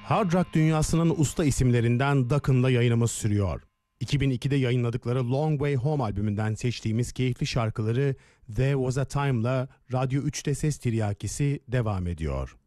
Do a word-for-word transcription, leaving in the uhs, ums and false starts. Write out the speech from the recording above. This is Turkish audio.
Hard rock dünyasının usta isimlerinden Dokken'la yayınımız sürüyor. iki bin ikide yayınladıkları Long Way Home albümünden seçtiğimiz keyifli şarkıları There Was a Time'la Radyo üçte Ses Tiryakisi devam ediyor.